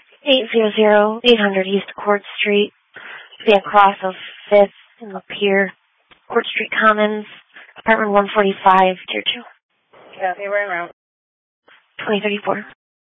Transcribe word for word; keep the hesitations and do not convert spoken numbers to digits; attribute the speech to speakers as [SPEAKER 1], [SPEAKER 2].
[SPEAKER 1] eight hundred, eight hundred East Court Street, be across of fifth in the pier, Court Street Commons, apartment one forty-five, tier two.
[SPEAKER 2] Copy, we're en route.
[SPEAKER 1] twenty thirty-four.